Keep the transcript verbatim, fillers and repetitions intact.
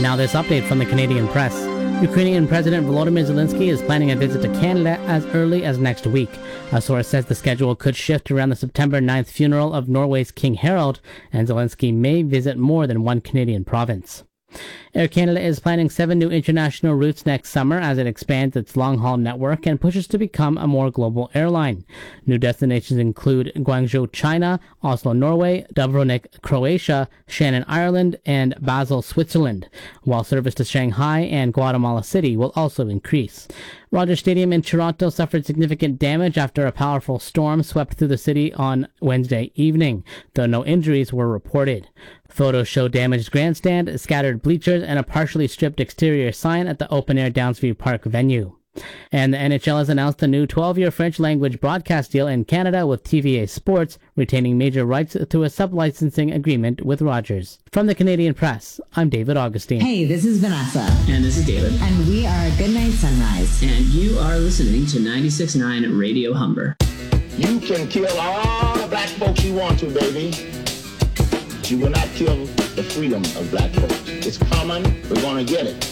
Now this update from the Canadian Press. Ukrainian President Volodymyr Zelensky is planning a visit to Canada as early as next week. A source says the schedule could shift around the September ninth funeral of Norway's King Harald, and Zelensky may visit more than one Canadian province. Air Canada is planning seven new international routes next summer as it expands its long-haul network and pushes to become a more global airline. New destinations include Guangzhou, China, Oslo, Norway, Dubrovnik, Croatia, Shannon, Ireland, and Basel, Switzerland, while service to Shanghai and Guatemala City will also increase. Rogers Stadium in Toronto suffered significant damage after a powerful storm swept through the city on Wednesday evening, though no injuries were reported. Photos show damaged grandstand, scattered bleachers, and a partially stripped exterior sign at the open-air Downsview Park venue. And the N H L has announced a new twelve-year French-language broadcast deal in Canada with T V A Sports, retaining major rights through a sub-licensing agreement with Rogers. From the Canadian Press, I'm David Augustine. Hey, this is Vanessa. And this is David. And we are Goodnight Sunrise. And you are listening to ninety-six point nine Radio Humber. You can kill all the black folks you want to, baby. You will not kill the freedom of black folks. It's common. We're going to get it.